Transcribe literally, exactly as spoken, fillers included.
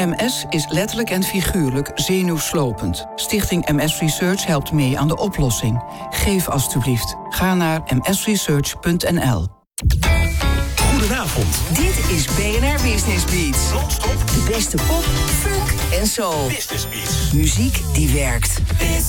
M S is letterlijk en figuurlijk zenuwslopend. Stichting M S Research helpt mee aan de oplossing. Geef alstublieft. Ga naar m s research punt n l. Goedenavond. Dit is B N R Business Beats. Non-stop. De beste pop, funk en soul. Business Beats. Muziek die werkt.